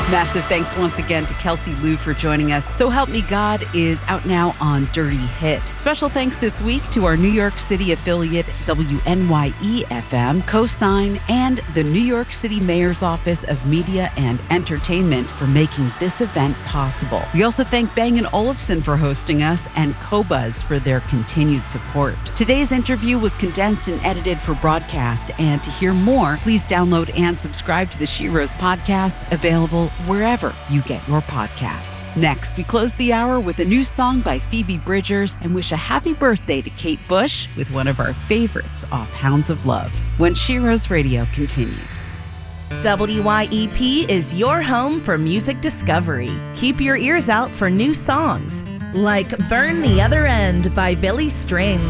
Massive thanks once again to Kelsey Lou for joining us. So Help Me God is out now on Dirty Hit. Special thanks this week to our New York City affiliate WNYE FM, Cosign, and the New York City Mayor's Office of Media and Entertainment for making this event possible. We also thank Bang & Olufsen for hosting us and Qobuz for their continued support. Today's interview was condensed and edited for broadcast, and to hear more, please download and subscribe to the Sheroes podcast, available wherever you get your podcasts. Next, we close the hour with a new song by Phoebe Bridgers and wish a happy birthday to Kate Bush with one of our favorites off Hounds of Love, when Sheroes Radio continues. WYEP is your home for music discovery. Keep your ears out for new songs, like Burn the Other End by Billy String.